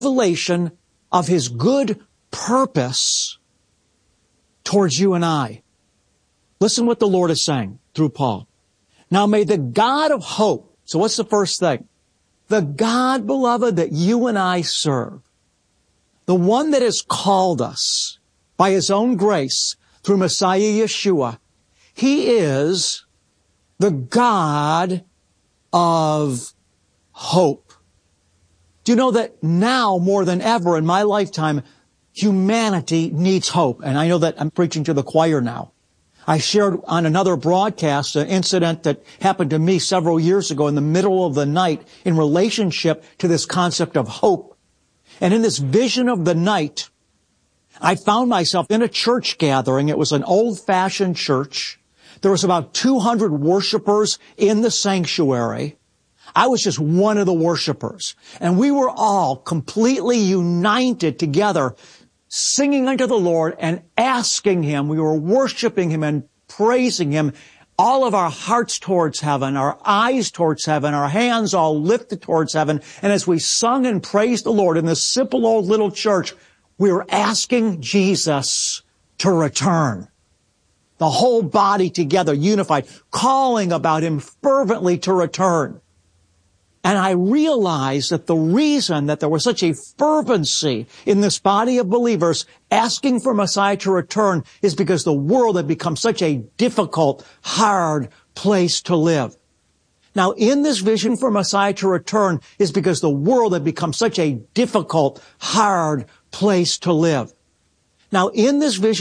revelation of His good purpose towards you and I. Listen what the Lord is saying through Paul. Now may the God of hope, so what's the first thing? The God, beloved, that you and I serve, the one that has called us by His own grace through Messiah Yeshua, He is the God of hope. Do you know that now more than ever in my lifetime, humanity needs hope? And I know that I'm preaching to the choir now. I shared on another broadcast an incident that happened to me several years ago in the middle of the night in relationship to this concept of hope. And in this vision of the night, I found myself in a church gathering. It was an old-fashioned church. There was about 200 worshipers in the sanctuary. I was just one of the worshipers. And we were all completely united together, singing unto the Lord and asking Him. We were worshiping Him and praising Him. All of our hearts towards heaven, our eyes towards heaven, our hands all lifted towards heaven. And as we sung and praised the Lord in this simple old little church, we were asking Jesus to return. The whole body together, unified, calling about Him fervently to return. And I realized that the reason that there was such a fervency in this body of believers asking for Messiah to return is because the world had become such a difficult, hard place to live. Now, in this vision for Messiah to return is because the world had become such a difficult, hard place to live. Now, in this vision